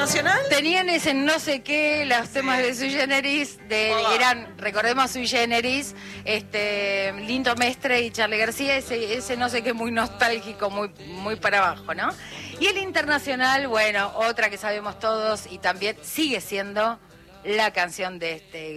internacional? Tenían ese no sé qué, los temas de Sui Generis, eran, recordemos Sui Generis, Lindo Mestre y Charly García, ese no sé qué muy nostálgico, muy para abajo, ¿no? Y el internacional, bueno, otra que sabemos todos y también sigue siendo la canción de